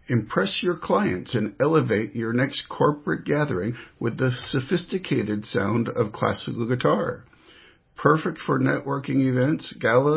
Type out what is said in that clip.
Impress your clients and elevate your next corporate gathering with the sophisticated sound of classical guitar. Perfect for networking events, galas,